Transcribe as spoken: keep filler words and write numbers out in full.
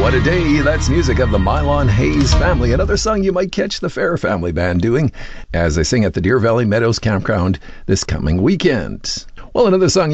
What a Day. That's music of the Mylon Hayes family. Another song you might catch the Fair Family Band doing as they sing at the Deer Valley Meadows Campground this coming weekend. Well, another song